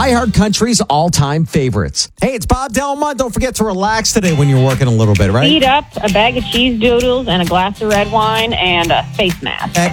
iHeart Country's all-time favorites. Hey, it's Bob Delmont. Don't forget to relax today when you're working a little bit, right? Eat up a bag of cheese doodles and a glass of red wine and a face mask.